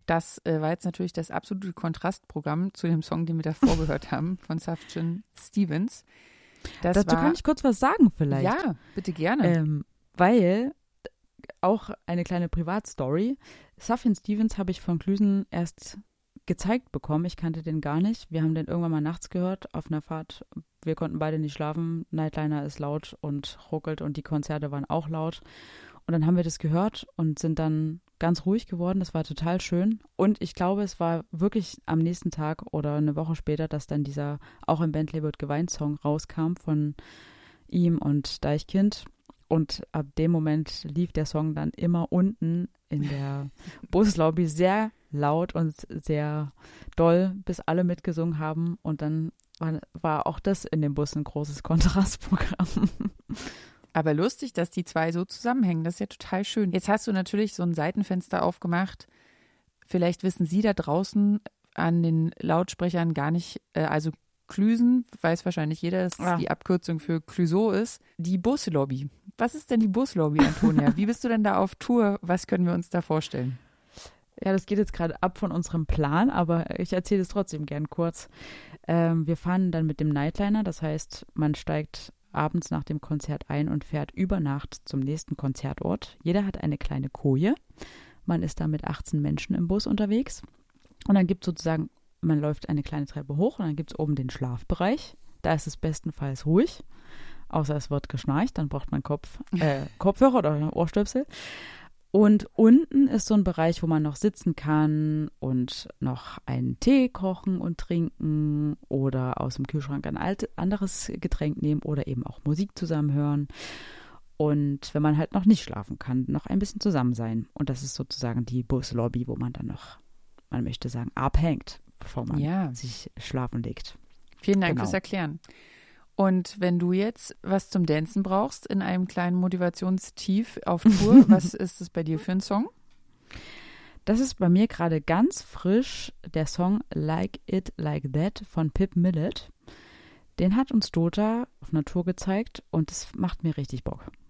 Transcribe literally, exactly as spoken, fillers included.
Das äh, war jetzt natürlich das absolute Kontrastprogramm zu dem Song, den wir davor gehört haben, von Sufjan Stevens. Das Dazu war, kann ich kurz was sagen vielleicht. Ja, bitte gerne. Ähm, weil, auch eine kleine Privatstory, Sufjan Stevens habe ich von Klüsen erst gezeigt bekommen. Ich kannte den gar nicht. Wir haben den irgendwann mal nachts gehört auf einer Fahrt. Wir konnten beide nicht schlafen. Nightliner ist laut und ruckelt und die Konzerte waren auch laut. Und dann haben wir das gehört und sind dann ganz ruhig geworden. Das war total schön. Und ich glaube, es war wirklich am nächsten Tag oder eine Woche später, dass dann dieser Auch im Bentley wird geweint Song rauskam von ihm und Deichkind. Und ab dem Moment lief der Song dann immer unten in der Buslobby sehr laut und sehr doll, bis alle mitgesungen haben. Und dann war, war auch das in dem Bus ein großes Kontrastprogramm. Aber lustig, dass die zwei so zusammenhängen. Das ist ja total schön. Jetzt hast du natürlich so ein Seitenfenster aufgemacht. Vielleicht wissen Sie da draußen an den Lautsprechern gar nicht, äh, also Klüsen, weiß wahrscheinlich jeder, dass Ja. die Abkürzung für Clüso ist. Die Buslobby. Was ist denn die Buslobby, Antonia? Wie bist du denn da auf Tour? Was können wir uns da vorstellen? Ja, das geht jetzt gerade ab von unserem Plan, aber ich erzähle es trotzdem gern kurz. Ähm, wir fahren dann mit dem Nightliner, das heißt, man steigt abends nach dem Konzert ein und fährt über Nacht zum nächsten Konzertort. Jeder hat eine kleine Koje. Man ist da mit achtzehn Menschen im Bus unterwegs. Und dann gibt es sozusagen, man läuft eine kleine Treppe hoch und dann gibt es oben den Schlafbereich. Da ist es bestenfalls ruhig, außer es wird geschnarcht, dann braucht man Kopf, äh, Kopfhörer oder Ohrstöpsel. Und unten ist so ein Bereich, wo man noch sitzen kann und noch einen Tee kochen und trinken oder aus dem Kühlschrank ein alt, anderes Getränk nehmen oder eben auch Musik zusammen hören. Und wenn man halt noch nicht schlafen kann, noch ein bisschen zusammen sein. Und das ist sozusagen die Buslobby, wo man dann noch, man möchte sagen, abhängt, bevor man Ja. sich schlafen legt. Vielen Dank Genau. fürs Erklären. Und wenn du jetzt was zum Dancen brauchst in einem kleinen Motivationstief auf Tour, was ist das bei dir für ein Song? Das ist bei mir gerade ganz frisch der Song Like It Like That von Pip Millett. Den hat uns Dota auf einer Tour gezeigt und es macht mir richtig Bock.